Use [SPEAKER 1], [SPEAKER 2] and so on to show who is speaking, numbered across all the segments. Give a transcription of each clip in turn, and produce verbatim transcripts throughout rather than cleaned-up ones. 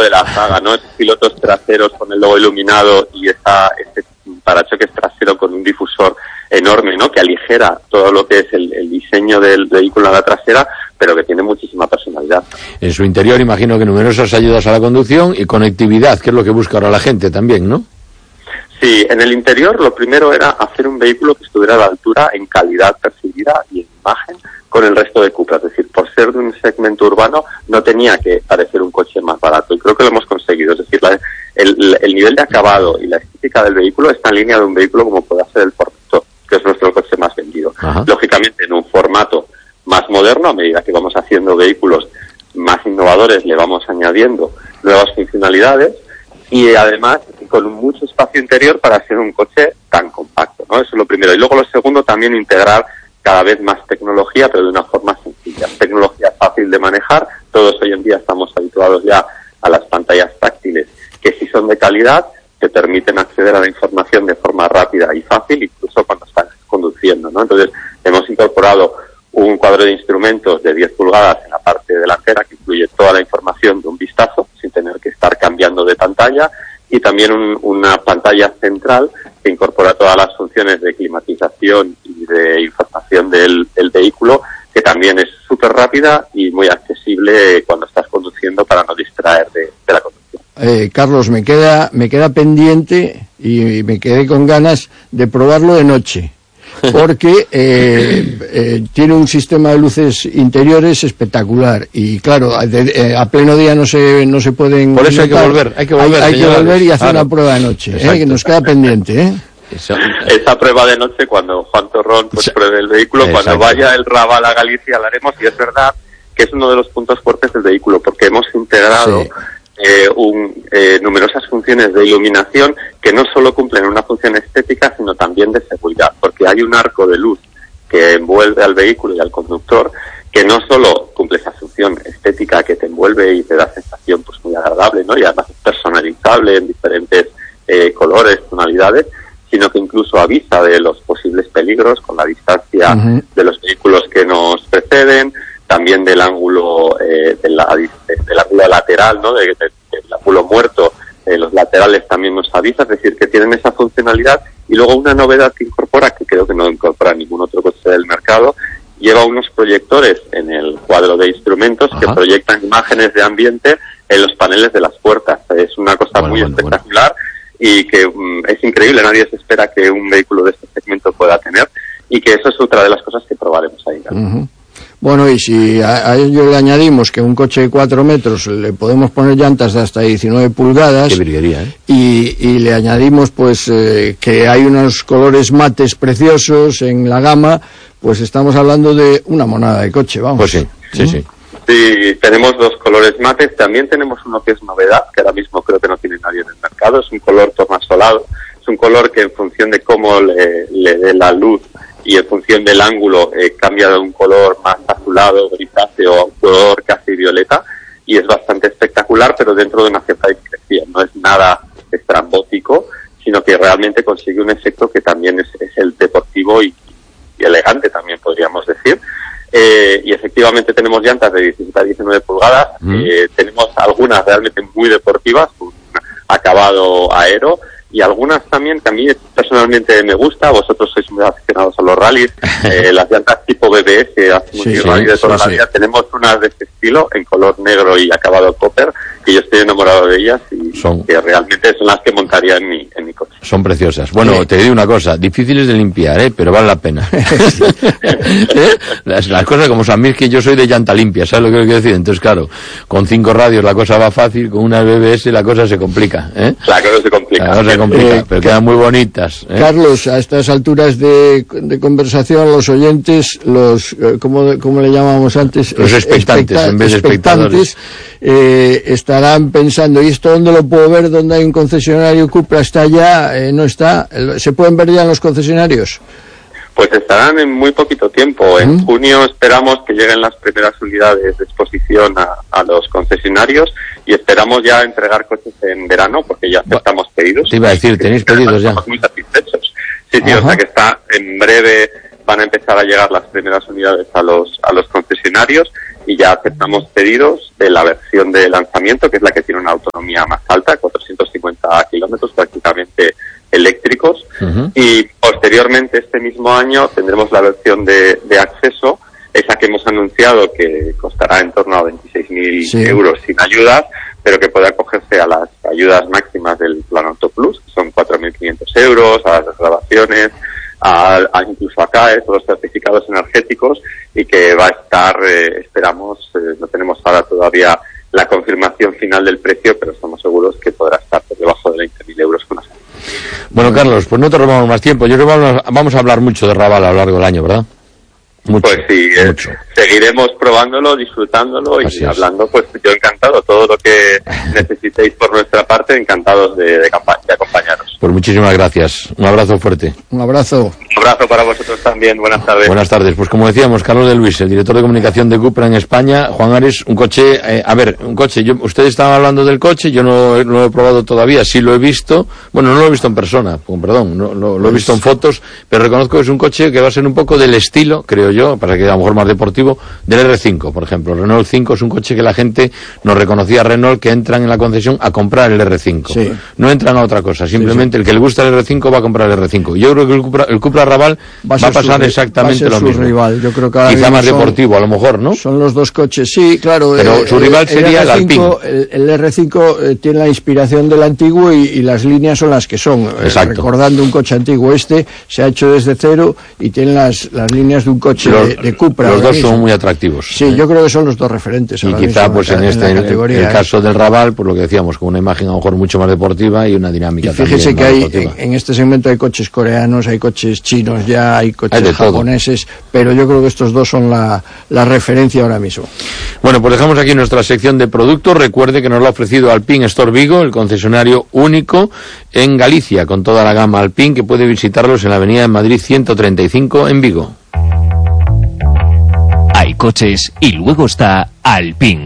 [SPEAKER 1] de la saga, ¿no? Esos pilotos traseros con el logo iluminado y esa, ese parachoques trasero con un difusor enorme, ¿no? Que aligera todo lo que es el, el diseño del vehículo a la trasera, pero que tiene muchísima personalidad.
[SPEAKER 2] En su interior imagino que numerosas ayudas a la conducción y conectividad, que es lo que busca ahora la gente también, ¿no?
[SPEAKER 1] Sí, en el interior lo primero era hacer un vehículo que estuviera a la altura en calidad percibida y en imagen con el resto de Cupra, es decir, por ser de un segmento urbano no tenía que parecer un coche más barato y creo que lo hemos conseguido, es decir, la, el, el nivel de acabado y la estética del vehículo está en línea de un vehículo como puede ser el Formentor, que es nuestro coche más vendido. Ajá. Lógicamente en un formato más moderno, a medida que vamos haciendo vehículos más innovadores le vamos añadiendo nuevas funcionalidades y además con mucho espacio interior para ser un coche tan compacto, ¿no? Eso es lo primero. Y luego lo segundo, también integrar cada vez más tecnología, pero de una forma sencilla. Tecnología fácil de manejar. Todos hoy en día estamos habituados ya a las pantallas táctiles, que si son de calidad, te permiten acceder a la información de forma rápida y fácil, incluso cuando estás conduciendo, ¿no? Entonces, hemos incorporado un cuadro de instrumentos de diez pulgadas en la parte delantera que incluye toda la información de un vistazo, sin tener que estar cambiando de pantalla, y también un, una pantalla central que incorpora todas las funciones de climatización y de información del, del vehículo, que también es súper rápida y muy accesible cuando estás conduciendo para no distraer de, de la conducción.
[SPEAKER 3] Eh, Carlos, me queda, me queda pendiente y, y me quedé con ganas de probarlo de noche. Porque eh, eh, tiene un sistema de luces interiores espectacular y claro, de, eh, a pleno día no se no se pueden.
[SPEAKER 2] Por eso hay que volver, hay que volver,
[SPEAKER 3] hay, hay que volver y hacer
[SPEAKER 2] claro.
[SPEAKER 3] una prueba de noche, eh, que nos queda pendiente, ¿eh?
[SPEAKER 1] Eso. Esa prueba de noche cuando Juan Torrón pues pruebe el vehículo, exacto. Cuando vaya el Raval a Galicia la haremos y es verdad que es uno de los puntos fuertes del vehículo porque hemos integrado sí. Eh, un, eh, numerosas funciones de iluminación que no solo cumplen una función estética sino también de seguridad, porque hay un arco de luz que envuelve al vehículo y al conductor que no solo cumple esa función estética que te envuelve y te da sensación pues muy agradable, ¿no? Y además es personalizable en diferentes eh, colores, tonalidades, sino que incluso avisa de los posibles peligros con la distancia uh-huh. de los vehículos que nos preceden, también del ángulo eh, de la, de, del ángulo lateral, ¿no? De, de, del ángulo muerto, eh, los laterales también nos avisa, es decir, que tienen esa funcionalidad. Y luego una novedad que incorpora, que creo que no incorpora ningún otro coche del mercado, lleva unos proyectores en el cuadro de instrumentos Ajá. que proyectan imágenes de ambiente en los paneles de las puertas. Es una cosa bueno, muy bueno, espectacular bueno. y que um, es increíble, nadie se espera que un vehículo de este segmento pueda tener y que eso es otra de las cosas que probaremos ahí.
[SPEAKER 3] Uh-huh. Bueno, y si a, a ello le añadimos que un coche de cuatro metros le podemos poner llantas de hasta diecinueve pulgadas.
[SPEAKER 2] Qué virguería, ¿eh?
[SPEAKER 3] y, y le añadimos pues eh, que hay unos colores mates preciosos en la gama, pues estamos hablando de una monada de coche, vamos.
[SPEAKER 2] Pues sí, sí, ¿Mm? sí.
[SPEAKER 1] Sí, tenemos dos colores mates, también tenemos uno que es novedad, que ahora mismo creo que no tiene nadie en el mercado, es un color tornasolado, es un color que en función de cómo le, le dé la luz y en función del ángulo eh, cambia de un color más azulado, grisáceo a un color casi violeta y es bastante espectacular, pero dentro de una cierta discreción, no es nada estrambótico, sino que realmente consigue un efecto que también es, es el deportivo y, y elegante también podríamos decir. Eh, y efectivamente tenemos llantas de diecisiete a diecinueve pulgadas, mm. eh, tenemos algunas realmente muy deportivas, un acabado aero, y algunas también que a mí personalmente me gusta, vosotros sois muy aficionados a los rallies, eh, las llantas tipo B B S, hacemos sí, sí, rally de toda sí, la vida, sí. Tenemos unas de este estilo, en color negro y acabado copper, que yo estoy enamorado de ellas y son, que realmente son las que montaría en mi, en mi coche.
[SPEAKER 2] Son preciosas. Bueno, sí. Te digo una cosa, difíciles de limpiar, ¿eh? Pero vale la pena. ¿Eh? las, las cosas como son, a mí es que yo soy de llanta limpia, ¿sabes lo que quiero decir? Entonces, claro, con cinco radios la cosa va fácil, con una B B S la cosa se complica, ¿eh?
[SPEAKER 1] La cosa se complica.
[SPEAKER 2] La cosa se complica, eh, pero quedan muy bonitas, ¿eh?
[SPEAKER 3] Carlos, a estas alturas de, de conversación, los oyentes, los, eh, ¿cómo, cómo le llamamos antes?
[SPEAKER 2] Los expectantes, Expecta- en vez de espectadores.
[SPEAKER 3] Eh, estarán pensando, ¿y esto dónde lo puedo ver? ¿Dónde hay un concesionario Cupra? ¿Está ya? Eh, ¿No está? ¿Se pueden ver ya en los concesionarios?
[SPEAKER 1] Pues estarán en muy poquito tiempo. En ¿Mm? junio esperamos que lleguen las primeras unidades de exposición a, a los concesionarios y esperamos ya entregar coches en verano porque ya aceptamos pedidos.
[SPEAKER 2] Te iba a decir, tenéis pedidos ya.
[SPEAKER 1] Estamos muy satisfechos. Sí, sí, o sea que está en breve van a empezar a llegar las primeras unidades a los a los concesionarios y ya aceptamos pedidos de la versión de lanzamiento, que es la que tiene una autonomía más alta, cuatrocientos cincuenta kilómetros prácticamente eléctricos. Uh-huh. Y posteriormente, este mismo año, tendremos la versión de, de acceso, esa que hemos anunciado que costará en torno a veintiséis mil sí. euros sin ayudas, pero que puede acogerse a las ayudas máximas del Plan Auto Plus, que son cuatro mil quinientos euros, a las grabaciones, a, a incluso a C A E, todos los certificados energéticos, y que va a estar, eh, esperamos, eh, no tenemos ahora todavía la confirmación final del precio, pero estamos seguros que podrá estar por debajo de veinte mil euros con las ayudas.
[SPEAKER 2] Bueno, Carlos, pues no te robamos más tiempo. Yo creo que vamos a hablar mucho de Raval a lo largo del año, ¿verdad? Mucho,
[SPEAKER 1] pues sí, eh, seguiremos probándolo, disfrutándolo y Así hablando, es. pues yo encantado, todo lo que necesitéis por nuestra parte, encantados de, de, de acompañaros.
[SPEAKER 2] Pues muchísimas gracias, un abrazo fuerte.
[SPEAKER 3] Un abrazo.
[SPEAKER 1] Un abrazo para vosotros también, buenas tardes.
[SPEAKER 2] Buenas tardes, pues como decíamos, Carlos de Luis, el director de comunicación de Cupra en España. Juan Ares, un coche, eh, a ver, un coche, yo, ustedes estaban hablando del coche, yo no, no lo he probado todavía, sí lo he visto, bueno, no lo he visto en persona, perdón, no, lo, lo he visto en fotos, pero reconozco que es un coche que va a ser un poco del estilo, creo yo, para que a lo mejor más deportivo, del R cinco, por ejemplo. Renault cinco es un coche que la gente nos reconocía a Renault, que entran en la concesión a comprar el R cinco. Sí. No entran a otra cosa, simplemente sí, sí. el que le gusta el R cinco va a comprar el R cinco. Yo creo que el Cupra, el Cupra Raval va a, va a pasar su, exactamente va a lo mismo.
[SPEAKER 3] Rival. Yo creo que
[SPEAKER 2] quizá más son, deportivo, a lo mejor, ¿no?
[SPEAKER 3] Son los dos coches, sí, claro.
[SPEAKER 2] Pero eh, su rival sería el, R cinco,
[SPEAKER 3] el Alpine. El, el R cinco eh, tiene la inspiración del antiguo y, y las líneas son las que son.
[SPEAKER 2] Exacto.
[SPEAKER 3] Eh, recordando un coche antiguo, este se ha hecho desde cero y tiene las, las líneas de un coche los, de, de Cupra.
[SPEAKER 2] Los dos son muy atractivos.
[SPEAKER 3] Sí, ¿eh? Yo creo que son los dos referentes.
[SPEAKER 2] Y quizá
[SPEAKER 3] mismo,
[SPEAKER 2] pues en, en este en el, el caso del Raval, por lo que decíamos, con una imagen a lo mejor mucho más deportiva y una dinámica
[SPEAKER 3] y fíjese
[SPEAKER 2] también
[SPEAKER 3] que hay en, en este segmento hay coches coreanos, hay coches chinos ya, hay coches hay japoneses, todo. Pero yo creo que estos dos son la, la referencia ahora mismo.
[SPEAKER 2] Bueno, pues dejamos aquí nuestra sección de productos. Recuerde que nos lo ha ofrecido Alpine Store Vigo, el concesionario único en Galicia, con toda la gama Alpine, que puede visitarlos en la avenida de Madrid ciento treinta y cinco en Vigo.
[SPEAKER 4] Hay coches y luego está Alpine.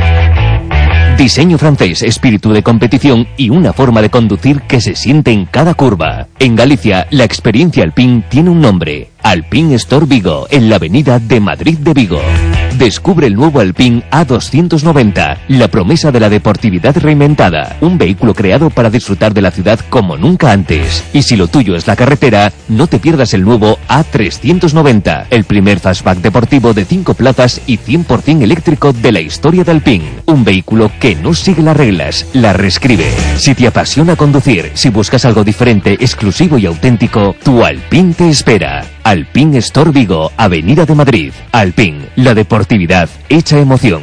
[SPEAKER 4] Diseño francés, espíritu de competición y una forma de conducir que se siente en cada curva. En Galicia, la experiencia Alpine tiene un nombre. Alpine Store Vigo, en la avenida de Madrid de Vigo. Descubre el nuevo Alpine A doscientos noventa, la promesa de la deportividad reinventada. Un vehículo creado para disfrutar de la ciudad como nunca antes. Y si lo tuyo es la carretera, no te pierdas el nuevo A trescientos noventa, el primer fastback deportivo de cinco plazas y cien por ciento eléctrico de la historia de Alpine. Un vehículo que no sigue las reglas, las reescribe. Si te apasiona conducir, si buscas algo diferente, exclusivo y auténtico, tu Alpine te espera. Alpine Store Vigo, Avenida de Madrid. Alpine, la deportividad hecha emoción.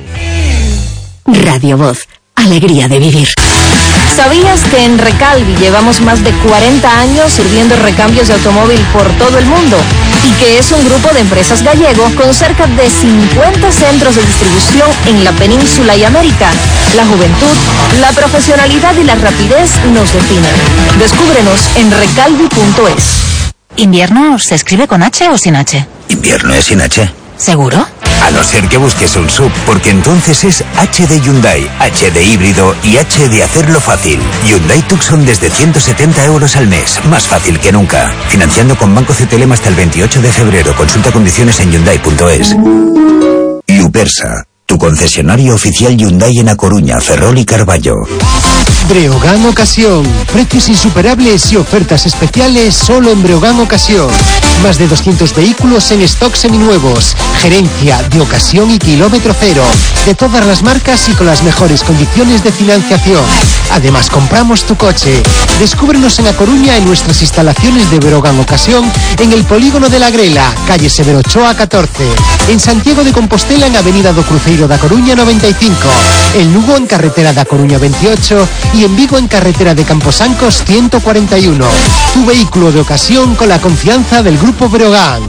[SPEAKER 5] Radio Voz, alegría de vivir.
[SPEAKER 6] ¿Sabías que en Recalvi llevamos más de cuarenta años sirviendo recambios de automóvil por todo el mundo? Y que es un grupo de empresas gallego con cerca de cincuenta centros de distribución en la península y América. La juventud, la profesionalidad y la rapidez nos definen. Descúbrenos en recalvi punto es.
[SPEAKER 5] ¿Invierno se escribe con H o sin H?
[SPEAKER 7] Invierno es sin H.
[SPEAKER 5] ¿Seguro?
[SPEAKER 7] A no ser que busques un sub, porque entonces es H de Hyundai, H de híbrido y H de hacerlo fácil. Hyundai Tucson desde ciento setenta euros al mes, más fácil que nunca. Financiando con Banco C T L M hasta el veintiocho de febrero. Consulta condiciones en hyundai punto es. Lupersa, tu concesionario oficial Hyundai en A Coruña, Ferrol y Carballo.
[SPEAKER 8] Breogán Ocasión. Precios insuperables y ofertas especiales solo en Breogán Ocasión. Más de doscientos vehículos en stock seminuevos. Gerencia de ocasión y kilómetro cero. De todas las marcas y con las mejores condiciones de financiación. Además, compramos tu coche. Descúbrenos en A Coruña en nuestras instalaciones de Breogán Ocasión, en el Polígono de la Grela, calle Severo Ochoa catorce. En Santiago de Compostela, en Avenida do Cruceiro da Coruña noventa y cinco. En Lugo, en carretera da Coruña veintiocho. Y en Vigo, en carretera de Camposancos ciento cuarenta y uno. Tu vehículo de ocasión con la confianza del Grupo Breogán.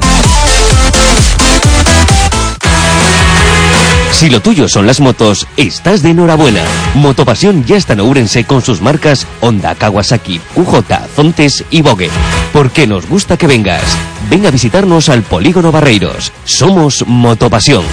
[SPEAKER 4] Si lo tuyo son las motos, estás de enhorabuena. Motopasión ya está en Ourense con sus marcas Honda, Kawasaki, Q J, Zontes y Vogue. Porque nos gusta que vengas. Ven a visitarnos al Polígono Barreiros. Somos Motopasión.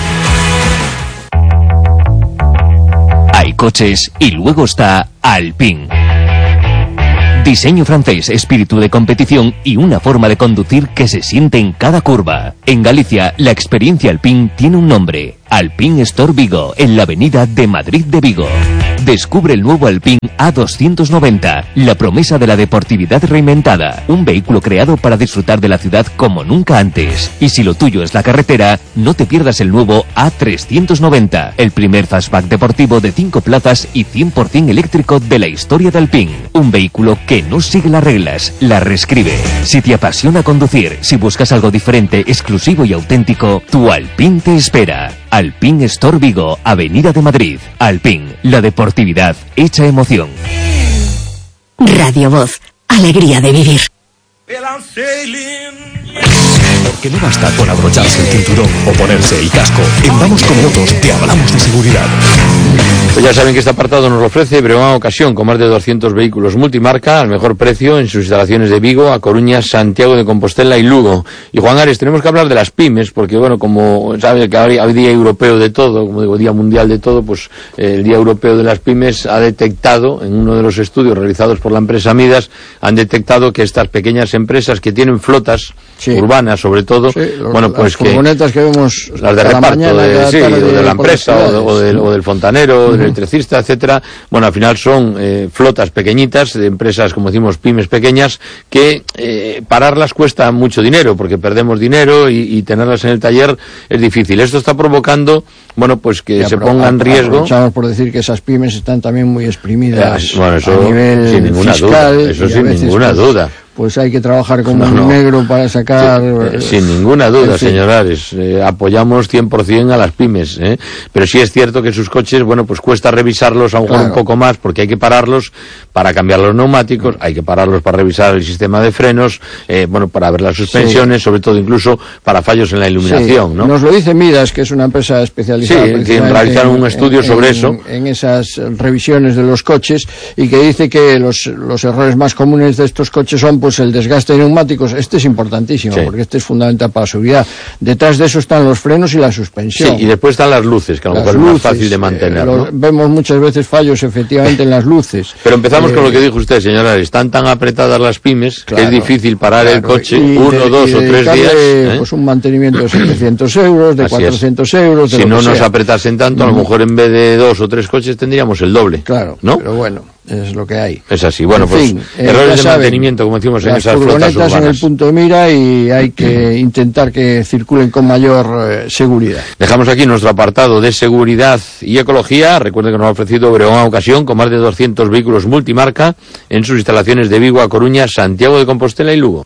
[SPEAKER 4] Hay coches y luego está Alpine. Diseño francés, espíritu de competición y una forma de conducir que se siente en cada curva. En Galicia, la experiencia Alpine tiene un nombre. Alpine Store Vigo, en la avenida de Madrid de Vigo. Descubre el nuevo Alpine A doscientos noventa, la promesa de la deportividad reinventada. Un vehículo creado para disfrutar de la ciudad como nunca antes. Y si lo tuyo es la carretera, no te pierdas el nuevo A trescientos noventa, el primer fastback deportivo de cinco plazas y cien por ciento eléctrico de la historia de Alpine. Un vehículo que no sigue las reglas, las reescribe. Si te apasiona conducir, si buscas algo diferente, exclusivo y auténtico, tu Alpine te espera. Alpine Store Vigo, Avenida de Madrid. Alpine, la deportividad hecha emoción.
[SPEAKER 5] Radio Voz, alegría de vivir.
[SPEAKER 9] Porque no basta con abrocharse el cinturón o ponerse el casco. En Vamos con Motos te hablamos de seguridad.
[SPEAKER 2] Pues ya saben que este apartado nos lo ofrece Breogán Ocasión, con más de doscientos vehículos multimarca al mejor precio en sus instalaciones de Vigo, A Coruña, Santiago de Compostela y Lugo. Y Juan Ares, tenemos que hablar de las pymes, porque bueno, como sabe que hay día europeo de todo, como digo, día mundial de todo, pues eh, el día europeo de las pymes ha detectado, en uno de los estudios realizados por la empresa Midas, han detectado que estas pequeñas empresas que tienen flotas sí. urbanas, sobre todo,
[SPEAKER 3] sí, los,
[SPEAKER 2] bueno, pues
[SPEAKER 3] las furgonetas que, que vemos
[SPEAKER 2] las de reparto
[SPEAKER 3] mañana,
[SPEAKER 2] de, sí,
[SPEAKER 3] de,
[SPEAKER 2] de la empresa o, de, o, del, o del fontanero, uh-huh. del electricista, etcétera. Bueno, al final son eh, flotas pequeñitas de empresas, como decimos, pymes pequeñas, que eh, pararlas cuesta mucho dinero, porque perdemos dinero y, y tenerlas en el taller es difícil. Esto está provocando, bueno, pues que ya, se ponga en riesgo.
[SPEAKER 3] Aprovechamos por decir que esas pymes están también muy exprimidas
[SPEAKER 2] ya, bueno, eso,
[SPEAKER 3] a nivel
[SPEAKER 2] sin ninguna
[SPEAKER 3] fiscal.
[SPEAKER 2] Duda, eso sin
[SPEAKER 3] veces,
[SPEAKER 2] ninguna
[SPEAKER 3] pues,
[SPEAKER 2] duda.
[SPEAKER 3] Pues hay que trabajar como
[SPEAKER 2] no, no.
[SPEAKER 3] un negro para sacar...
[SPEAKER 2] Sí, sin ninguna duda, en fin. Señor Ares, eh, apoyamos cien por ciento a las pymes, ¿eh? Pero sí es cierto que sus coches, bueno, pues cuesta revisarlos a lo mejor claro. un poco más, porque hay que pararlos para cambiar los neumáticos, hay que pararlos para revisar el sistema de frenos, eh, bueno, para ver las suspensiones, sí. sobre todo incluso para fallos en la iluminación,
[SPEAKER 3] sí.
[SPEAKER 2] ¿no?
[SPEAKER 3] Nos lo dice Midas, que es una empresa especializada.
[SPEAKER 2] Sí, que realizaron un estudio
[SPEAKER 3] en,
[SPEAKER 2] sobre
[SPEAKER 3] en,
[SPEAKER 2] eso.
[SPEAKER 3] En esas revisiones de los coches, y que dice que los, los errores más comunes de estos coches son, pues, el desgaste de neumáticos. Este es importantísimo, sí. porque este es fundamental para la seguridad. Detrás de eso están los frenos y la suspensión.
[SPEAKER 2] Sí, y después están las luces, que a lo mejor es más fácil de mantener, eh, lo,
[SPEAKER 3] ¿no? Vemos muchas veces fallos, efectivamente, en las luces.
[SPEAKER 2] Pero empezamos eh, con lo que dijo usted, señora. Están tan apretadas las pymes claro, que es difícil parar claro, el coche y uno, de, dos o tres días. ¿eh?
[SPEAKER 3] Pues un mantenimiento de setecientos euros, de Así cuatrocientos es. euros. De
[SPEAKER 2] si
[SPEAKER 3] lo
[SPEAKER 2] no
[SPEAKER 3] que
[SPEAKER 2] nos
[SPEAKER 3] sea.
[SPEAKER 2] apretasen tanto, a lo mejor en vez de dos o tres coches tendríamos el doble.
[SPEAKER 3] Claro,
[SPEAKER 2] ¿no?
[SPEAKER 3] Pero bueno, es lo que hay.
[SPEAKER 2] Es así. Bueno, en pues fin, errores de saben, mantenimiento, como decimos en esas flotas urbanas.
[SPEAKER 3] En el punto de mira y hay que intentar que circulen con mayor eh, seguridad.
[SPEAKER 2] Dejamos aquí nuestro apartado de seguridad y ecología. Recuerden que nos ha ofrecido Breogán Ocasión con más de doscientos vehículos multimarca en sus instalaciones de Vigo, A Coruña, Santiago de Compostela y Lugo.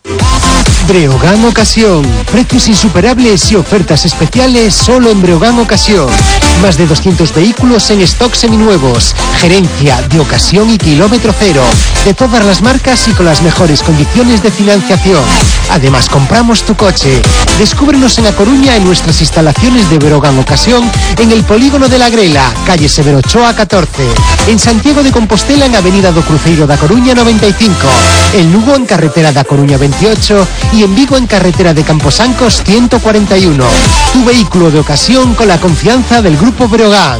[SPEAKER 8] Breogán Ocasión. Precios insuperables y ofertas especiales solo en Breogán Ocasión. Más de doscientos vehículos en stock seminuevos. Gerencia de ocasión y kilómetro cero. De todas las marcas y con las mejores condiciones de financiación. Además, compramos tu coche. Descúbrenos en A Coruña en nuestras instalaciones de Breogán Ocasión en el Polígono de la Grela, calle Severo Ochoa catorce. En Santiago de Compostela en Avenida do Cruceiro da Coruña noventa y cinco. En Lugo en Carretera da Coruña veintiocho. Y en Vigo en carretera de Camposancos ciento cuarenta y uno. Tu vehículo de ocasión con la confianza del Grupo Breogán.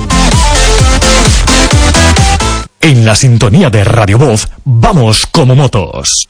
[SPEAKER 9] En la sintonía de Radio Voz, vamos como motos.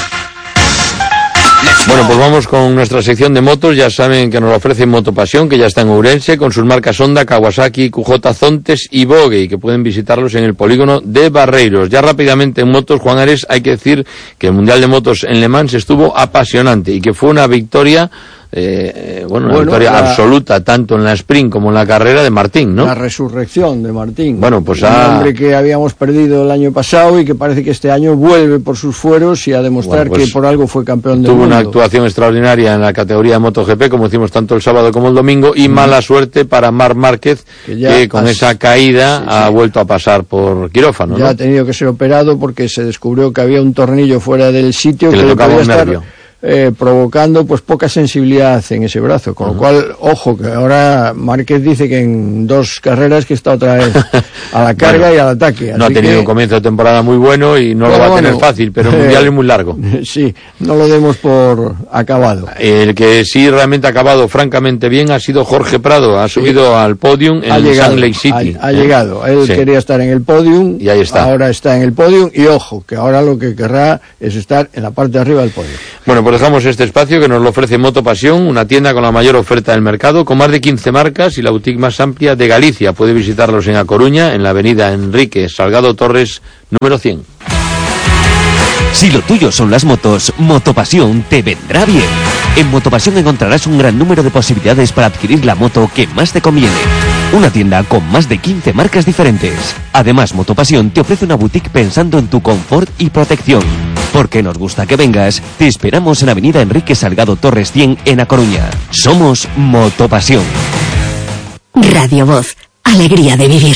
[SPEAKER 2] Bueno, pues vamos con nuestra sección de motos. Ya saben que nos ofrece Motopasión, que ya está en Ourense, con sus marcas Honda, Kawasaki, Q J, Zontes y Vogue, y que pueden visitarlos en el polígono de Barreiros. Ya rápidamente en motos, Juan Ares, hay que decir que el Mundial de Motos en Le Mans estuvo apasionante y que fue una victoria... Eh, bueno, una bueno, victoria la, absoluta tanto en la sprint como en la carrera de Martín, ¿no?
[SPEAKER 3] La resurrección de Martín.
[SPEAKER 2] Bueno, pues
[SPEAKER 3] un
[SPEAKER 2] ha...
[SPEAKER 3] hombre que habíamos perdido el año pasado y que parece que este año vuelve por sus fueros y a demostrar bueno, pues que por algo fue campeón del
[SPEAKER 2] mundo. Tuvo una actuación extraordinaria en la categoría de MotoGP, como decimos tanto el sábado como el domingo, y mm. mala suerte para Marc Márquez, que, que con has... esa caída sí, ha sí. vuelto a pasar por quirófano,
[SPEAKER 3] ya
[SPEAKER 2] ¿no?
[SPEAKER 3] ha tenido que ser operado porque se descubrió que había un tornillo fuera del sitio
[SPEAKER 2] que,
[SPEAKER 3] que
[SPEAKER 2] le
[SPEAKER 3] le
[SPEAKER 2] tocaba
[SPEAKER 3] podía
[SPEAKER 2] un
[SPEAKER 3] estar...
[SPEAKER 2] nervio.
[SPEAKER 3] Eh, provocando pues poca sensibilidad en ese brazo, con uh-huh. lo cual, ojo, que ahora Márquez dice que en dos carreras que está otra vez a la carga bueno, y al ataque.
[SPEAKER 2] No ha tenido que... un comienzo de temporada muy bueno y no pero lo va a bueno, tener fácil, pero el eh, Mundial es muy largo.
[SPEAKER 3] Sí, no lo demos por acabado.
[SPEAKER 2] El que sí realmente ha acabado francamente bien ha sido Jorge Prado, ha sí. subido al podium en Salt Lake City.
[SPEAKER 3] Ha, ha ¿eh? llegado, él sí. quería estar en el podium
[SPEAKER 2] y ahí está.
[SPEAKER 3] Ahora está en el podium y ojo, que ahora lo que querrá es estar en la parte de arriba del podium.
[SPEAKER 2] Bueno, pues pues dejamos este espacio que nos lo ofrece Motopasión, una tienda con la mayor oferta del mercado, con más de quince marcas y la boutique más amplia de Galicia. Puede visitarlos en A Coruña, en la avenida Enrique Salgado Torres, número cien.
[SPEAKER 4] Si lo tuyo son las motos, Motopasión te vendrá bien. En Motopasión encontrarás un gran número de posibilidades para adquirir la moto que más te conviene. Una tienda con más de quince marcas diferentes. Además, Motopasión te ofrece una boutique pensando en tu confort y protección. Porque nos gusta que vengas, te esperamos en avenida Enrique Salgado Torres cien en A Coruña. Somos Motopasión.
[SPEAKER 5] Radio Voz, alegría de vivir.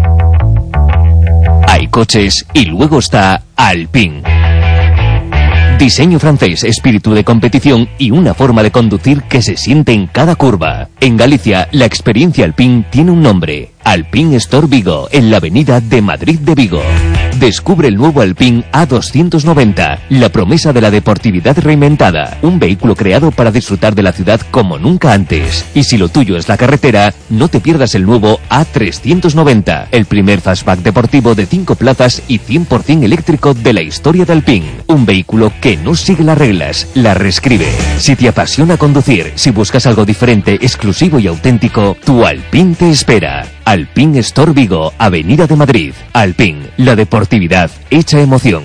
[SPEAKER 4] Hay coches y luego está Alpine. Diseño francés, espíritu de competición y una forma de conducir que se siente en cada curva. En Galicia, la experiencia Alpine tiene un nombre. Alpine Store Vigo, en la avenida de Madrid de Vigo. Descubre el nuevo Alpine A doscientos noventa, la promesa de la deportividad reinventada. Un vehículo creado para disfrutar de la ciudad como nunca antes. Y si lo tuyo es la carretera, no te pierdas el nuevo A trescientos noventa, el primer fastback deportivo de cinco plazas y cien por ciento eléctrico de la historia de Alpine. Un vehículo que no sigue las reglas, las reescribe. Si te apasiona conducir, si buscas algo diferente, exclusivo y auténtico, tu Alpine te espera. Alpine Store Vigo, Avenida de Madrid. Alpine, la deportividad hecha emoción.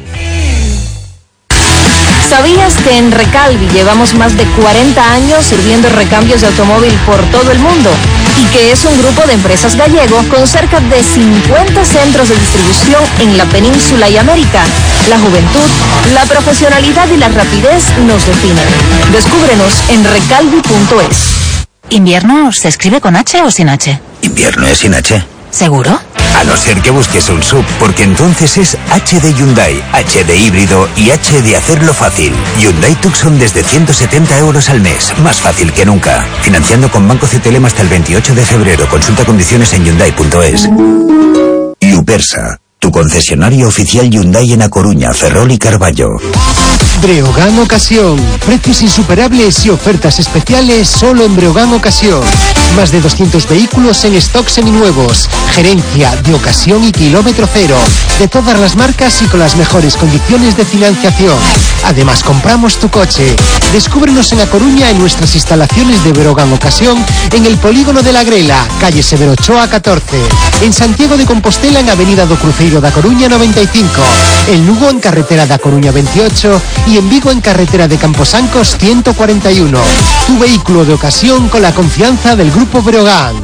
[SPEAKER 6] ¿Sabías que en Recalvi llevamos más de cuarenta años sirviendo recambios de automóvil por todo el mundo? Y que es un grupo de empresas gallego con cerca de cincuenta centros de distribución en la península y América. La juventud, la profesionalidad y la rapidez nos definen. Descúbrenos en recalvi punto es.
[SPEAKER 10] ¿Invierno se escribe con H o sin H?
[SPEAKER 7] Invierno es sin H.
[SPEAKER 10] ¿Seguro?
[SPEAKER 7] A no ser que busques un sub, porque entonces es H de Hyundai, H de híbrido y H de hacerlo fácil. Hyundai Tucson desde ciento setenta euros al mes, más fácil que nunca. Financiando con Banco C T L M hasta el veintiocho de febrero. Consulta condiciones en hyundai punto es. Lupersa, tu concesionario oficial Hyundai en A Coruña, Ferrol y Carballo.
[SPEAKER 8] Breogán Ocasión. Precios insuperables y ofertas especiales solo en Breogán Ocasión. Más de doscientos vehículos en stock seminuevos. Gerencia de ocasión y kilómetro cero. De todas las marcas y con las mejores condiciones de financiación. Además, compramos tu coche. Descúbrenos en A Coruña en nuestras instalaciones de Breogán Ocasión en el Polígono de la Grela, calle Severo Ochoa catorce. En Santiago de Compostela en avenida do Cruceiro da Coruña noventa y cinco. En Lugo en carretera da Coruña veintiocho y en Vigo en carretera de Camposancos ciento cuarenta y uno. Tu vehículo de ocasión con la confianza del Grupo Breogán.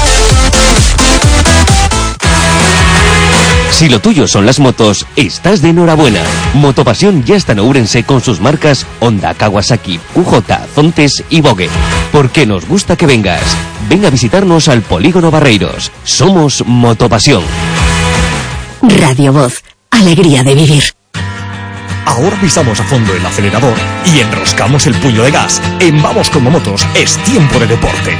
[SPEAKER 4] Si lo tuyo son las motos, estás de enhorabuena. Motopasión ya está en Ourense con sus marcas Honda, Kawasaki, Q J, Zontes y Vogue. Porque nos gusta que vengas. Ven a visitarnos al Polígono Barreiros. Somos Motopasión.
[SPEAKER 5] Radio Voz, alegría de vivir.
[SPEAKER 9] Ahora pisamos a fondo el acelerador y enroscamos el puño de gas. En Vamos como Motos es tiempo de deporte.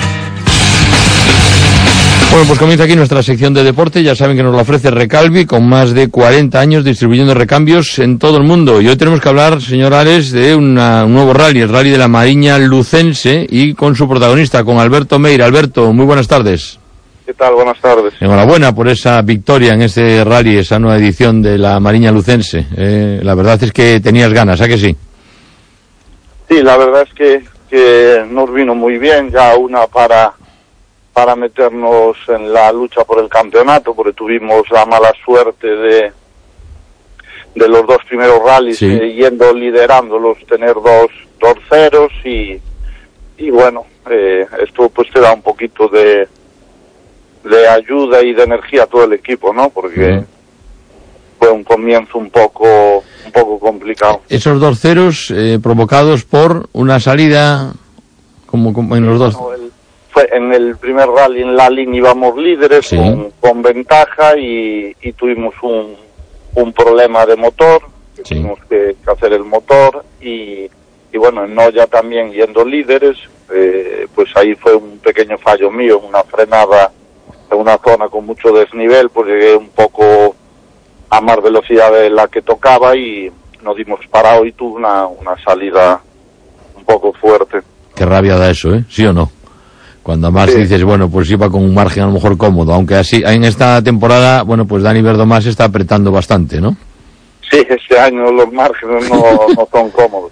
[SPEAKER 2] Bueno, pues comienza aquí nuestra sección de deporte. Ya saben que nos lo ofrece Recalvi, con más de cuarenta años distribuyendo recambios en todo el mundo. Y hoy tenemos que hablar, señor Ares, de una, un nuevo rally, el rally de la Mariña Lucense, y con su protagonista, con Alberto Meira. Alberto, muy buenas tardes.
[SPEAKER 11] ¿Qué tal? Buenas tardes.
[SPEAKER 2] Enhorabuena por esa victoria en este rally, esa nueva edición de la Mariña Lucense. Eh, la verdad es que tenías ganas, ¿a que sí?
[SPEAKER 11] Sí, la verdad es que, que nos vino muy bien, ya una para... para meternos en la lucha por el campeonato, porque tuvimos la mala suerte de de los dos primeros rallies, sí. eh, yendo liderándolos, tener dos terceros y y bueno, eh, esto pues te da un poquito de de ayuda y de energía a todo el equipo, ¿no? Porque uh-huh. fue un comienzo un poco un poco complicado.
[SPEAKER 2] Esos dos ceros eh, provocados por una salida como, como en los dos.
[SPEAKER 11] No, el, Fue en el primer rally en Lalín íbamos líderes, sí. con, con ventaja y, y tuvimos un, un problema de motor, que sí. tuvimos que, que hacer el motor y, y bueno, en Noya también yendo líderes, eh, pues ahí fue un pequeño fallo mío, una frenada en una zona con mucho desnivel, pues llegué un poco a más velocidad de la que tocaba y nos dimos parado y tuve una, una salida un poco fuerte.
[SPEAKER 2] Qué rabia da eso, ¿eh? ¿Sí o no? Cuando además sí. dices, bueno, pues iba con un margen a lo mejor cómodo, aunque así en esta temporada, bueno, pues Dani Verdomás está apretando bastante, ¿no?
[SPEAKER 11] Sí, este año los márgenes no, no son cómodos.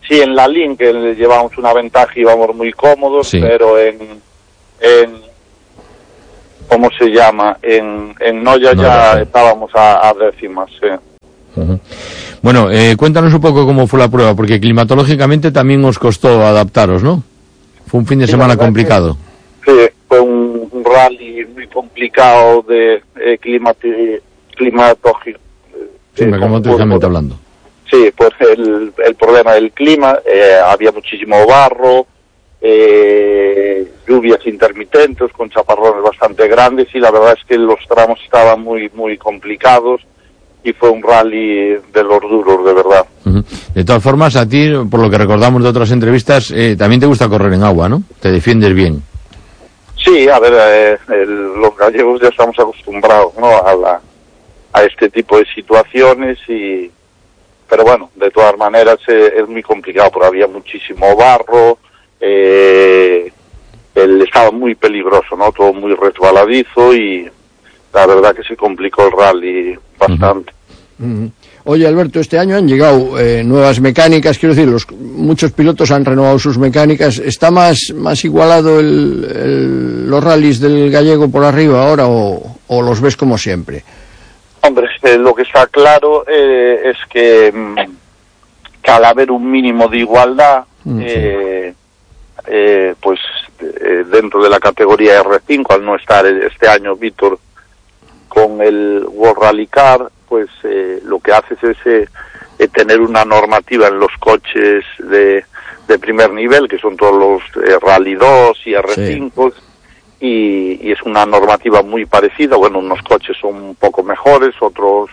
[SPEAKER 11] sí, en la Link que llevamos una ventaja y íbamos muy cómodos, sí. Pero en, en, ¿cómo se llama? En, en Noya no, ya no. estábamos a, a décimas, sí.
[SPEAKER 2] Uh-huh. Bueno, eh, cuéntanos un poco cómo fue la prueba, porque climatológicamente también os costó adaptaros, ¿no? Fue un fin de sí, semana complicado.
[SPEAKER 11] Sí, fue un, un rally muy complicado de eh, climati- climatológico.
[SPEAKER 2] Sí, eh, climatológicamente hablando.
[SPEAKER 11] Sí, pues el, el problema del clima, eh, había muchísimo barro, eh, lluvias intermitentes con chaparrones bastante grandes y la verdad es que los tramos estaban muy muy complicados y fue un rally de los duros, de verdad.
[SPEAKER 2] Uh-huh. De todas formas, a ti, por lo que recordamos de otras entrevistas, eh, también te gusta correr en agua, ¿no? Te defiendes bien.
[SPEAKER 11] Sí, a ver, eh, el, los gallegos ya estamos acostumbrados, ¿no? A, la, a este tipo de situaciones y... Pero bueno, de todas maneras eh, es muy complicado porque había muchísimo barro, eh, el, estaba muy peligroso, ¿no? Todo muy resbaladizo y la verdad que se complicó el rally bastante.
[SPEAKER 3] Uh-huh. Uh-huh. Oye, Alberto, este año han llegado eh, nuevas mecánicas, quiero decir, los, muchos pilotos han renovado sus mecánicas. ¿Está más, más igualado el, el, los rallies del gallego por arriba ahora o, o los ves como siempre?
[SPEAKER 11] Hombre, eh, lo que está claro eh, es que, mm, que al haber un mínimo de igualdad, mm, eh, sí. eh, pues eh, dentro de la categoría R cinco, al no estar este año Víctor con el World Rally Car, pues eh, lo que hace es ese, eh, tener una normativa en los coches de, de primer nivel, que son todos los eh, Rally dos y R cinco, sí. y, y es una normativa muy parecida. Bueno, unos coches son un poco mejores, otros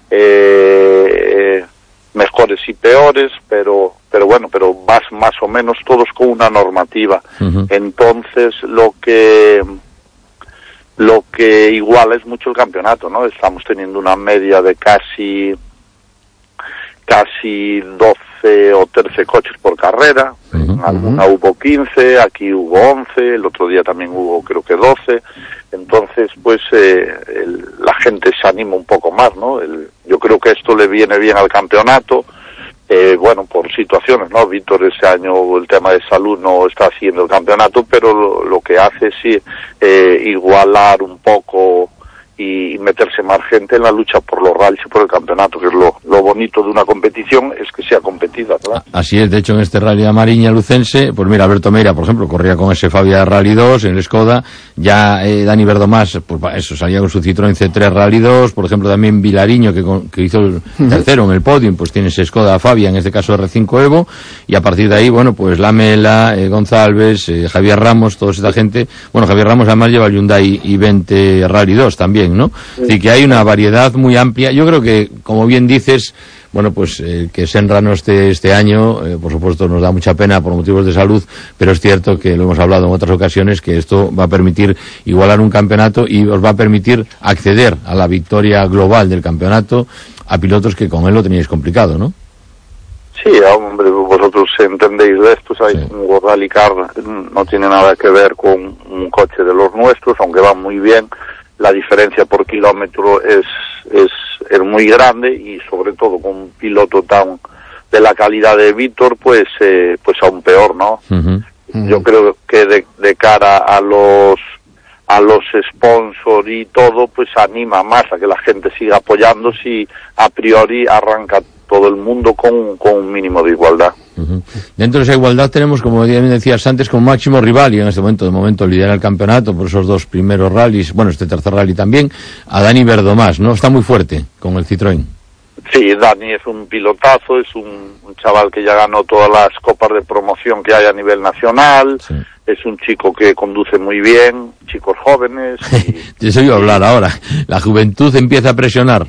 [SPEAKER 11] eh, mejores y peores, pero pero bueno, pero vas más o menos todos con una normativa. Uh-huh. Entonces, lo que... Lo que iguala es mucho el campeonato, ¿no? Estamos teniendo una media de casi casi doce o trece coches por carrera. Uh-huh, en alguna uh-huh. hubo quince, aquí hubo once, el otro día también hubo creo que doce. Entonces, pues eh, el, la gente se anima un poco más, ¿no? El, yo creo que esto le viene bien al campeonato. Eh, bueno, por situaciones, ¿no? Víctor ese año el tema de salud no está haciendo el campeonato, pero lo, lo que hace es sí, eh, igualar un poco y meterse más gente en la lucha por los rallies y por el campeonato, que es lo, lo bonito de una competición, es que sea competida, ¿verdad?
[SPEAKER 2] Así es, de hecho en este rally a Mariña Lucense, pues mira, Alberto Meira, por ejemplo, corría con ese Fabia Rally dos en el Skoda, ya eh, Dani Verdomás, pues eso, salía con su Citroën C tres Rally dos, por ejemplo también Vilariño, que, que hizo el tercero en el podium, pues tiene ese Skoda Fabia, en este caso R cinco Evo, y a partir de ahí, bueno, pues Lamela, eh, González, eh, Javier Ramos, toda esta gente, bueno, Javier Ramos además lleva el Hyundai i veinte Rally dos también, ¿no? Es decir, que hay una variedad muy amplia. Yo creo que, como bien dices, bueno, pues eh, que Senra no esté este año, eh, por supuesto nos da mucha pena por motivos de salud, pero es cierto que lo hemos hablado en otras ocasiones, que esto va a permitir igualar un campeonato y os va a permitir acceder a la victoria global del campeonato a pilotos que con él lo teníais complicado, ¿no?
[SPEAKER 11] Sí, hombre, vosotros entendéis de esto, ¿sabes? Sí. Un World Rally Car no tiene nada que ver con un coche de los nuestros, aunque va muy bien. La diferencia por kilómetro es, es, es muy grande y sobre todo con un piloto tan de la calidad de Víctor, pues eh, pues aún peor, ¿no? Uh-huh. Uh-huh. Yo creo que de, de cara a los a los sponsors y todo, pues anima más a que la gente siga apoyando si a priori arranca todo el mundo con, con un mínimo de igualdad.
[SPEAKER 2] Uh-huh. Dentro de esa igualdad tenemos, como bien decías antes, como máximo rival, y en este momento, de momento, lidera el campeonato por esos dos primeros rallies, bueno, este tercer rally también, a Dani Verdomás, ¿no? Está muy fuerte con el Citroën.
[SPEAKER 11] Sí, Dani es un pilotazo, es un, un chaval que ya ganó todas las copas de promoción que hay a nivel nacional, sí. Es un chico que conduce muy bien, chicos jóvenes.
[SPEAKER 2] Te soy a hablar ahora, la juventud empieza a presionar.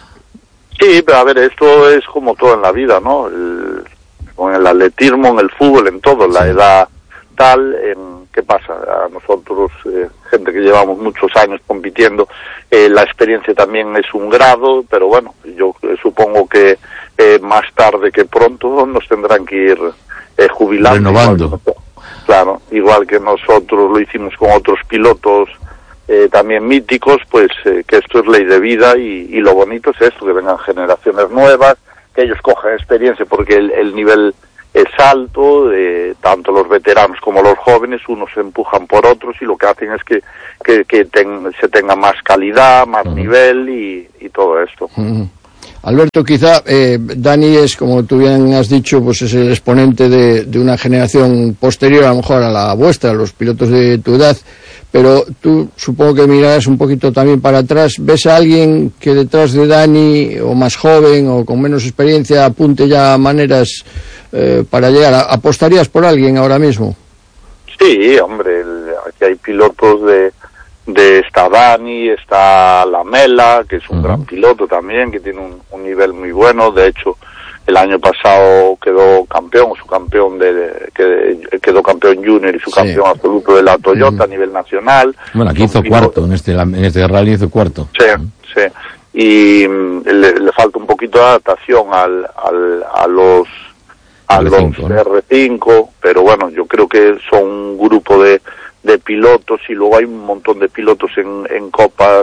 [SPEAKER 11] Sí, pero a ver, esto es como todo en la vida, ¿no? El, con el atletismo, en el fútbol, en todo, la sí. edad tal, en, ¿qué pasa? A nosotros, eh, gente que llevamos muchos años compitiendo, eh, la experiencia también es un grado, pero bueno, yo eh, supongo que eh, más tarde que pronto nos tendrán que ir eh, jubilando.
[SPEAKER 2] Renovando.
[SPEAKER 11] Igual que, claro, igual que nosotros lo hicimos con otros pilotos Eh, también míticos, pues eh, que esto es ley de vida y, y lo bonito es esto, que vengan generaciones nuevas, que ellos cojan experiencia, porque el, el nivel es alto, eh, tanto los veteranos como los jóvenes, unos se empujan por otros y lo que hacen es que, que, que ten, se tenga más calidad, más uh-huh. nivel y, y todo esto.
[SPEAKER 3] Uh-huh. Alberto, quizá eh, Dani es, como tú bien has dicho, pues es el exponente de, de una generación posterior a lo mejor a la vuestra, a los pilotos de tu edad, pero tú supongo que mirarás un poquito también para atrás. ¿Ves a alguien que detrás de Dani, o más joven o con menos experiencia, apunte ya maneras eh, para llegar? ¿Apostarías por alguien ahora mismo?
[SPEAKER 11] Sí, hombre, el, aquí hay pilotos de... de está Dani, está Lamela, que es un uh-huh. gran piloto también, que tiene un, un nivel muy bueno. De hecho, el año pasado quedó campeón, su campeón de, que quedó campeón junior y su sí. campeón absoluto de la Toyota uh-huh. a nivel nacional.
[SPEAKER 2] Bueno, aquí hizo piloto, cuarto, en este en este rally hizo cuarto.
[SPEAKER 11] Sí, uh-huh. sí. Y um, le, le falta un poquito de adaptación al, al, a los a R cinco, los ¿no? R cinco, pero bueno, yo creo que son un grupo de de pilotos, y luego hay un montón de pilotos en, en copas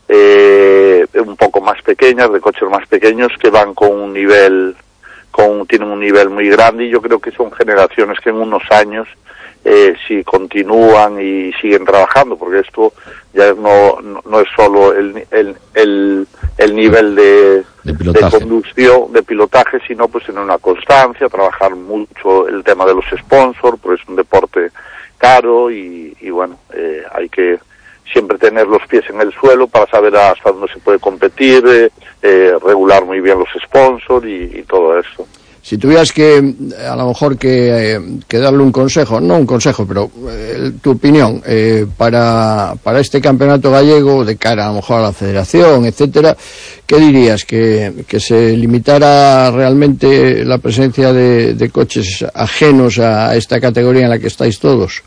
[SPEAKER 11] eh, un poco más pequeñas, de coches más pequeños, que van con un nivel, con tienen un nivel muy grande, y yo creo que son generaciones que en unos años, eh, si continúan y siguen trabajando, porque esto ya no, no, no es solo el, el, el, el nivel de,
[SPEAKER 2] de,
[SPEAKER 11] de conducción, de pilotaje, sino pues en una constancia, trabajar mucho el tema de los sponsors, porque es un deporte caro y, y bueno, eh, hay que siempre tener los pies en el suelo para saber hasta dónde se puede competir, eh, eh, regular muy bien los sponsors y, y todo eso.
[SPEAKER 3] Si tuvieras que, a lo mejor, que, eh, que darle un consejo, no un consejo, pero eh, tu opinión, eh, para, para este campeonato gallego, de cara a lo mejor a la federación, etcétera, ¿qué dirías? ¿Que, que se limitara realmente la presencia de, de coches ajenos a esta categoría en la que estáis todos?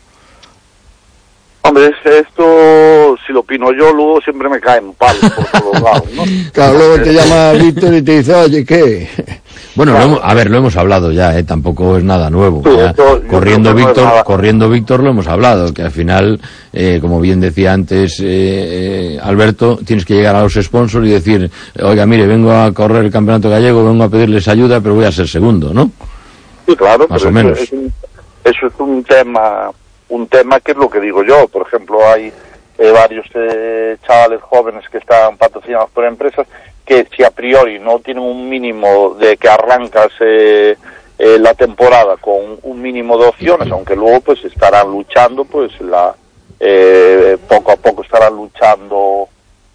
[SPEAKER 11] Hombre, esto, si lo opino yo, luego siempre me caen palos por todos lados, ¿no?
[SPEAKER 3] Claro, luego te llama Víctor y te dice, oye, ¿qué?
[SPEAKER 2] Bueno, claro. lo hemos, a ver, lo hemos hablado ya, ¿eh? Tampoco es nada nuevo. Sí, ya, esto, corriendo Víctor, no corriendo Víctor lo hemos hablado, que al final, eh, como bien decía antes eh, eh, Alberto, tienes que llegar a los sponsors y decir, oiga, mire, vengo a correr el campeonato gallego, vengo a pedirles ayuda, pero voy a ser segundo, ¿no?
[SPEAKER 11] Sí, claro.
[SPEAKER 2] Más
[SPEAKER 11] pero
[SPEAKER 2] o menos.
[SPEAKER 11] Eso es, un, eso es un tema, un tema que es lo que digo yo. Por ejemplo, hay eh, varios eh, chavales jóvenes que están patrocinados por empresas que si a priori no tienen un mínimo de que arrancas eh, eh, la temporada con un mínimo de opciones, aunque luego pues estarán luchando, pues la eh, poco a poco estarán luchando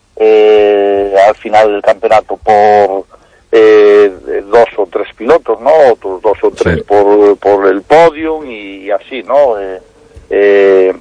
[SPEAKER 11] eh, al final del campeonato por eh, dos o tres pilotos, ¿no? Otros dos o tres sí. por, por el podio y, y así, ¿no? Eh, eh,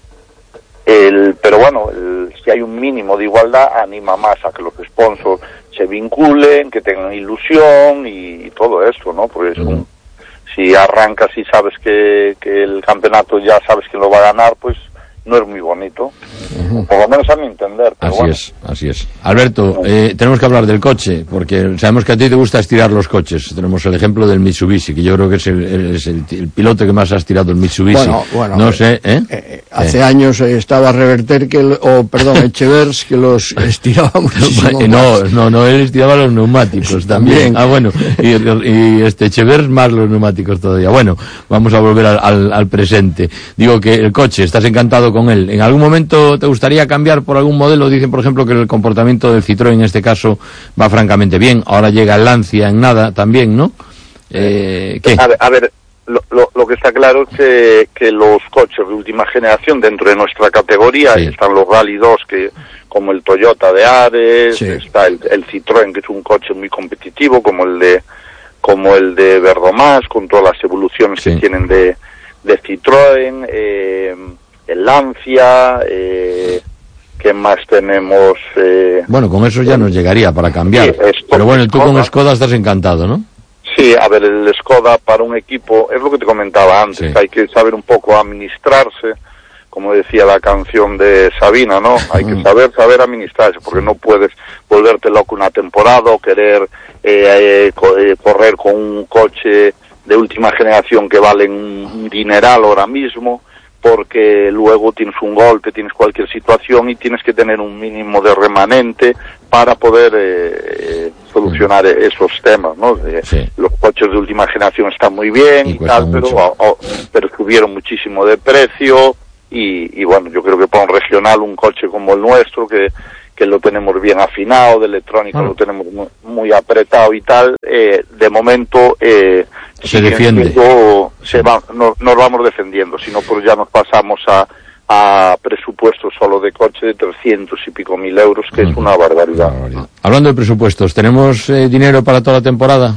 [SPEAKER 11] el, pero bueno, el, si hay un mínimo de igualdad, anima más a que los sponsors se vinculen, que tengan ilusión y, y todo esto, ¿no? Porque es un, si arrancas y sabes que, que el campeonato ya sabes que lo va a ganar, pues no es muy bonito. Uh-huh. Por lo menos a mi entender. Pero
[SPEAKER 2] así
[SPEAKER 11] bueno.
[SPEAKER 2] es, así es. Alberto, eh, tenemos que hablar del coche, porque sabemos que a ti te gusta estirar los coches. Tenemos el ejemplo del Mitsubishi, que yo creo que es el, es el, el piloto que más ha estirado el Mitsubishi.
[SPEAKER 3] Bueno, bueno,
[SPEAKER 2] no
[SPEAKER 3] eh,
[SPEAKER 2] sé, ¿eh?
[SPEAKER 3] eh hace eh. años eh, estaba Reverter, que el, o perdón, Echevers, que los estiraba muchísimo
[SPEAKER 2] No,
[SPEAKER 3] más.
[SPEAKER 2] no, no, él estiraba los neumáticos también. también. Ah, bueno, y, y este Echevers más los neumáticos todavía. Bueno, vamos a volver al, al, al presente. Digo que el coche, estás encantado con él. ¿En algún momento te gustaría cambiar por algún modelo? Dicen, por ejemplo, que el comportamiento del Citroën en este caso va francamente bien. Ahora llega el Lancia en nada también, ¿no? Eh, ¿qué?
[SPEAKER 11] A ver, a ver lo, lo, lo que está claro es que, que los coches de última generación dentro de nuestra categoría, sí. están los Rally dos, que como el Toyota de Ares, sí. está el, el Citroën, que es un coche muy competitivo, como el de como el de Verdomás, con todas las evoluciones sí. que tienen de, de Citroën, eh, el Lancia, eh, ¿qué más tenemos? Eh,
[SPEAKER 2] bueno, con eso ya nos llegaría para cambiar. Sí, pero bueno, tú Skoda. Con Skoda estás encantado, ¿no?
[SPEAKER 11] Sí, a ver, el Skoda para un equipo, es lo que te comentaba antes, sí. hay que saber un poco administrarse, como decía la canción de Sabina, ¿no? Hay que saber, saber administrarse, porque no puedes volverte loco una temporada o querer eh, eh, correr con un coche de última generación que vale un dineral ahora mismo, porque luego tienes un golpe, tienes cualquier situación y tienes que tener un mínimo de remanente para poder eh, solucionar mm. esos temas, ¿no? De,
[SPEAKER 2] sí.
[SPEAKER 11] Los coches de última generación están muy bien y, y tal, pero, oh, oh, pero subieron muchísimo de precio y, y bueno, yo creo que para un regional, un coche como el nuestro, que que lo tenemos bien afinado, de electrónica bueno. lo tenemos muy, muy apretado y tal, eh, de momento eh,
[SPEAKER 2] se defiende.
[SPEAKER 11] Siendo, se va, no, nos vamos defendiendo, sino pues ya nos pasamos a, a presupuestos solo de coche de trescientos y pico mil euros, que uh-huh. es una barbaridad. una barbaridad.
[SPEAKER 2] Hablando de presupuestos, ¿tenemos eh, dinero para toda la temporada?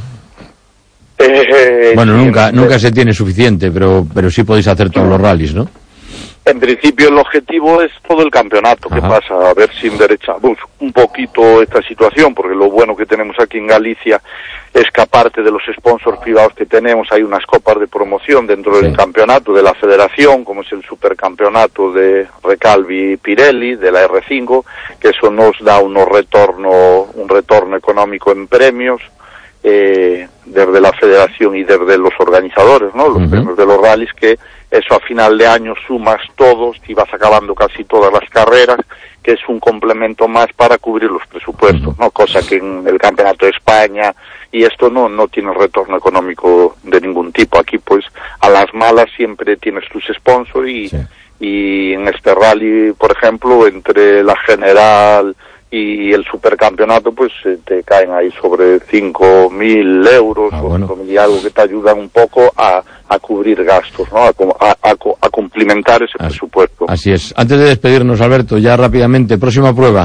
[SPEAKER 11] Eh,
[SPEAKER 2] bueno,
[SPEAKER 11] sí,
[SPEAKER 2] nunca
[SPEAKER 11] eh,
[SPEAKER 2] nunca se tiene suficiente, pero pero sí podéis hacer todos los rallies, ¿no?
[SPEAKER 11] En principio el objetivo es todo el campeonato. Ajá. ¿Qué pasa? A ver si enderezamos un poquito esta situación, porque lo bueno que tenemos aquí en Galicia es que aparte de los sponsors privados que tenemos, hay unas copas de promoción dentro sí. del campeonato de la federación, como es el supercampeonato de Recalvi Pirelli, de la R cinco, que eso nos da unos retorno, un retorno económico en premios, eh, desde la federación y desde los organizadores, ¿no? Los uh-huh. premios de los rallies, que eso a final de año sumas todos y vas acabando casi todas las carreras, que es un complemento más para cubrir los presupuestos, ¿no? Cosa que en el Campeonato de España y esto no no tiene retorno económico de ningún tipo. Aquí pues a las malas siempre tienes tus sponsors y, sí. y en este rally, por ejemplo, entre la general y el supercampeonato, pues eh, te caen ahí sobre cinco mil euros ah, o bueno. cinco mil y algo, que te ayudan un poco a, a cubrir gastos, ¿no? A, a, a, a complementar ese así, presupuesto.
[SPEAKER 2] Así es. Antes de despedirnos, Alberto, ya rápidamente, próxima prueba.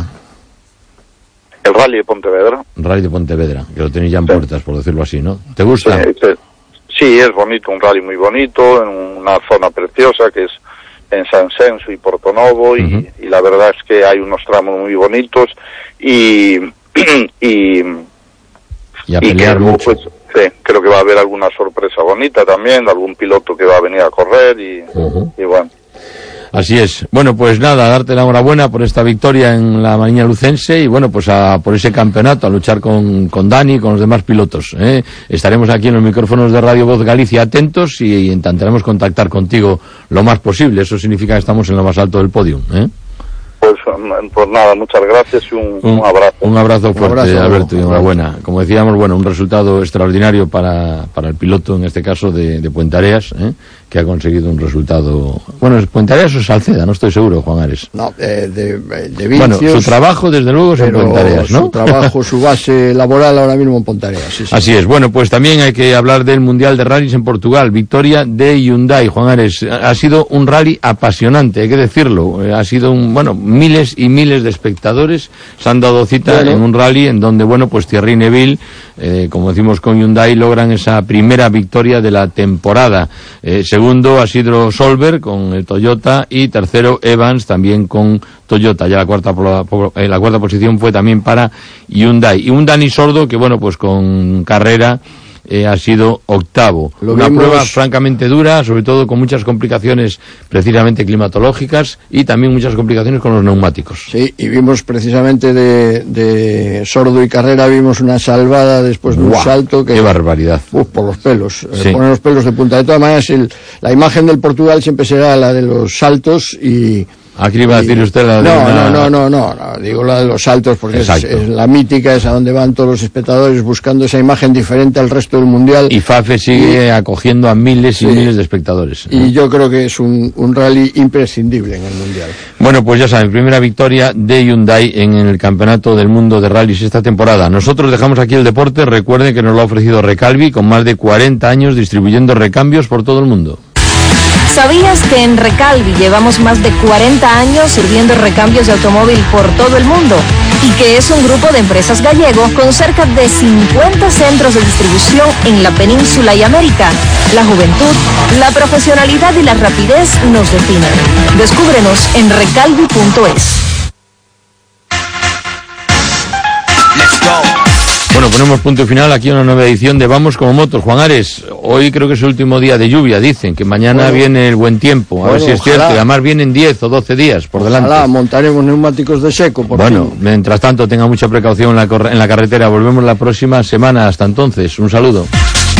[SPEAKER 11] El Rally de Pontevedra.
[SPEAKER 2] Rally de Pontevedra, que lo tenéis ya en sí. puertas, por decirlo así, ¿no? ¿Te gusta?
[SPEAKER 11] Sí, sí. sí, es bonito, un rally muy bonito, en una zona preciosa que es en San Censo y Portonovo, y, uh-huh. y la verdad es que hay unos tramos muy bonitos y y,
[SPEAKER 2] y, a y creo, mucho.
[SPEAKER 11] Pues, sí, creo que va a haber alguna sorpresa bonita también, algún piloto que va a venir a correr y, uh-huh. y bueno.
[SPEAKER 2] Así es. Bueno, pues nada, darte la enhorabuena por esta victoria en la Mariña Lucense y bueno, pues a por ese campeonato, a luchar con, con Dani y con los demás pilotos, ¿eh? Estaremos aquí en los micrófonos de Radio Voz Galicia atentos y intentaremos contactar contigo lo más posible. Eso significa que estamos en lo más alto del podio, ¿eh?
[SPEAKER 11] Pues, pues nada, muchas gracias y un, un, un abrazo.
[SPEAKER 2] Un abrazo fuerte, un abrazo, Alberto, y enhorabuena. Como decíamos, bueno, un resultado extraordinario para, para el piloto, en este caso, de, de Puentareas, ¿eh? Que ha conseguido un resultado... Bueno, ¿es Puentareas o Salceda? No estoy seguro, Juan Ares.
[SPEAKER 3] No, eh, de, de Vincios,
[SPEAKER 2] bueno, su trabajo, desde luego, es en Puentareas, ¿no?
[SPEAKER 3] Su trabajo, su base laboral ahora mismo en Puentareas, sí, sí.
[SPEAKER 2] Así es. Bueno, pues también hay que hablar del Mundial de Rallys en Portugal. Victoria de Hyundai, Juan Ares. Ha sido un rally apasionante, hay que decirlo. Ha sido un... Bueno, miles y miles de espectadores se han dado cita bueno. en un rally en donde, bueno, pues Thierry Neuville, eh, como decimos con Hyundai, logran esa primera victoria de la temporada. Eh, segundo ha sido Solberg con el Toyota y tercero Evans también con Toyota. Ya la cuarta eh, la cuarta posición fue también para Hyundai. Y un Dani Sordo que, bueno, pues con carrera Eh, ha sido octavo. Lo Una vimos... prueba francamente dura, sobre todo con muchas complicaciones precisamente climatológicas y también muchas complicaciones con los neumáticos.
[SPEAKER 3] Sí, y vimos precisamente de, de Sordo y carrera, vimos una salvada después de un
[SPEAKER 2] ¡Guau!
[SPEAKER 3] salto que...
[SPEAKER 2] ¡Qué barbaridad!
[SPEAKER 3] Uf, por los pelos,
[SPEAKER 2] sí.
[SPEAKER 3] eh, poner los pelos de punta. De todas maneras, el, la imagen del Portugal siempre será la de los saltos y...
[SPEAKER 2] Aquí iba a decir usted la de
[SPEAKER 3] no,
[SPEAKER 2] una...
[SPEAKER 3] no, no, no, no, no, digo la de los saltos porque es, es la mítica, es a donde van todos los espectadores buscando esa imagen diferente al resto del mundial.
[SPEAKER 2] Y FAFE sigue y... acogiendo a miles y sí. miles de espectadores.
[SPEAKER 3] Y ¿no? yo creo que es un, un rally imprescindible en el mundial.
[SPEAKER 2] Bueno, pues ya saben, primera victoria de Hyundai en el Campeonato del Mundo de Rallys esta temporada. Nosotros dejamos aquí el deporte, recuerden que nos lo ha ofrecido Recalvi con más de cuarenta años distribuyendo recambios por todo el mundo.
[SPEAKER 6] ¿Sabías que en Recalvi llevamos más de cuarenta años sirviendo recambios de automóvil por todo el mundo? Y que es un grupo de empresas gallego con cerca de cincuenta centros de distribución en la península y América. La juventud, la profesionalidad y la rapidez nos definen. Descúbrenos en recalvi punto es.
[SPEAKER 2] Let's go. Bueno, ponemos punto final aquí a una nueva edición de Vamos como Motos. Juan Ares, hoy creo que es el último día de lluvia, dicen, que mañana bueno, viene el buen tiempo, a bueno, ver si es ojalá. Cierto, y además vienen diez o doce días por delante.
[SPEAKER 3] Ojalá, montaremos neumáticos de seco, por
[SPEAKER 2] Bueno,
[SPEAKER 3] fin.
[SPEAKER 2] Mientras tanto, tenga mucha precaución en la, en la carretera. Volvemos la próxima semana, hasta entonces, un saludo.